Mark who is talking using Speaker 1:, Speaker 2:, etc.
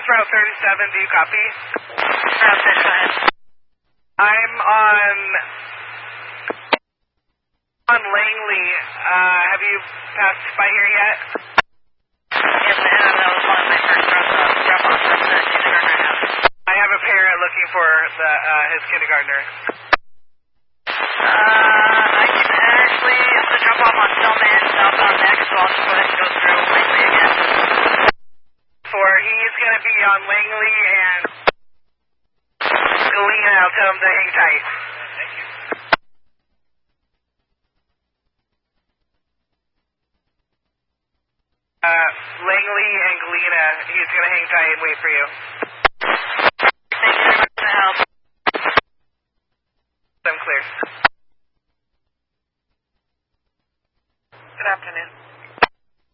Speaker 1: is Route 37. Do you copy?
Speaker 2: Route 37.
Speaker 1: I'm on Langley. Have you passed by here yet?
Speaker 2: Yes, I have. That was one of my first drop-offs from the kindergarten house.
Speaker 1: I have a parent looking for his kindergartner.
Speaker 2: I can actually, I'm going to drop off on Stillman, southbound next, so I'll just go ahead and go through Langley again.
Speaker 1: He's going to be on Langley and Galena. I'll tell him to hang tight.
Speaker 3: Thank you.
Speaker 1: Langley and Galena, he's going to hang tight and wait for you.